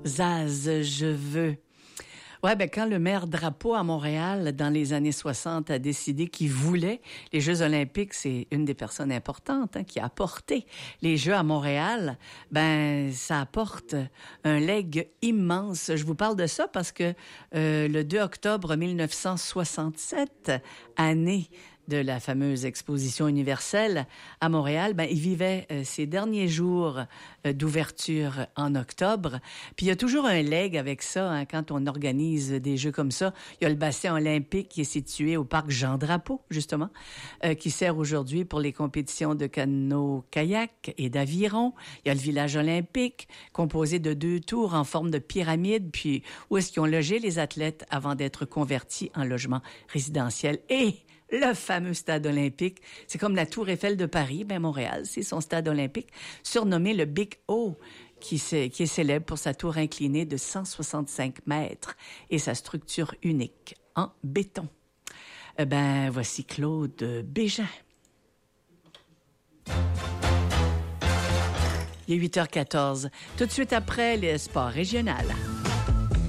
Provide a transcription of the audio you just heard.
Zaz, je veux. Ouais, ben quand le maire Drapeau à Montréal, dans les années 60, a décidé qu'il voulait les Jeux olympiques, c'est une des personnes importantes qui a apporté les Jeux à Montréal, ben ça apporte un legs immense. Je vous parle de ça parce que le 2 octobre 1967, année de la fameuse exposition universelle à Montréal, ben il vivait ses derniers jours d'ouverture en octobre. Puis il y a toujours un leg avec ça quand on organise des jeux comme ça. Il y a le bassin olympique qui est situé au parc Jean-Drapeau, justement, qui sert aujourd'hui pour les compétitions de canot-kayak et d'aviron. Il y a le village olympique, composé de 2 tours en forme de pyramide, puis où est-ce qu'ils ont logé les athlètes avant d'être convertis en logement résidentiel. Et le fameux stade olympique, c'est comme la Tour Eiffel de Paris, ben Montréal, c'est son stade olympique, surnommé le Big O, qui est célèbre pour sa tour inclinée de 165 mètres et sa structure unique en béton. Ben, voici Claude Bégin. Il est 8h14. Tout de suite après, les sports régionaux.